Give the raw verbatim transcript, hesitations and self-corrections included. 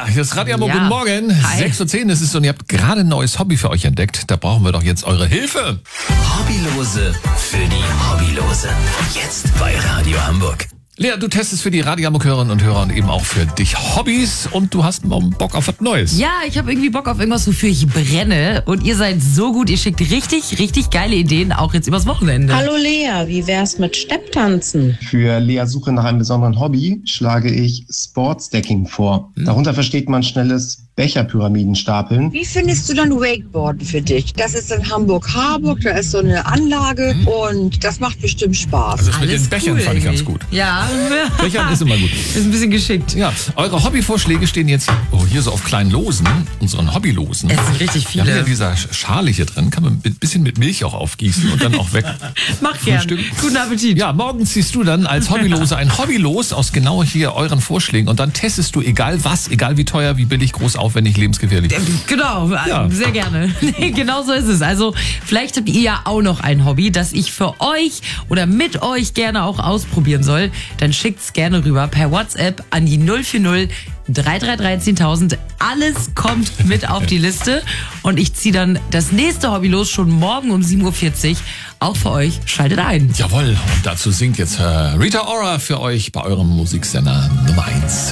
hier ist Radio Hamburg. Ja. Guten Morgen. Hi. sechs Uhr zehn ist es und ihr habt gerade ein neues Hobby für euch entdeckt. Da brauchen wir doch jetzt eure Hilfe. Hobbylose für die Hobbylose. Jetzt bei Radio Hamburg. Lea, du testest für die Radio Hamburg Hörerinnen und Hörer und eben auch für dich Hobbys und du hast mal Bock auf was Neues. Ja, ich habe irgendwie Bock auf irgendwas, wofür ich brenne. Und ihr seid so gut, ihr schickt richtig, richtig geile Ideen, auch jetzt übers Wochenende. Hallo Lea, wie wär's mit Stepptanzen? Für Leas Suche nach einem besonderen Hobby schlage ich Sportstacking vor. Darunter versteht man schnelles Becherpyramiden stapeln. Wie findest du dann Wakeboarden für dich? Das ist in Hamburg-Harburg, da ist so eine Anlage und das macht bestimmt Spaß. Also das mit Alles den Bechern cool fand ich ganz irgendwie. gut. Ja. Bechern ist immer gut. Ist ein bisschen geschickt. Ja, eure Hobbyvorschläge stehen jetzt oh, hier so auf kleinen Losen, unseren Hobbylosen. Es sind richtig Wir haben ja viele. dieser Schale hier drin, kann man ein bisschen mit Milch auch aufgießen und dann auch weg. Mach gern. Frühstück. Guten Appetit. Ja, morgen ziehst du dann als Hobbylose ein Hobbylos aus genau hier euren Vorschlägen und dann testest du egal was, egal wie teuer, wie billig, groß, aufwendig, lebensgefährlich. Genau, Ja. sehr gerne. Nee, genau so ist es. Also vielleicht habt ihr ja auch noch ein Hobby, das ich für euch oder mit euch gerne auch ausprobieren soll. Dann schickt's gerne rüber per WhatsApp an die null vier null drei drei drei zehntausend. Alles kommt mit auf die Liste und ich ziehe dann das nächste Hobby los schon morgen um sieben Uhr vierzig. Auch für euch. Schaltet ein. Jawohl, und dazu singt jetzt äh, Rita Ora für euch bei eurem Musiksender Nummer eins.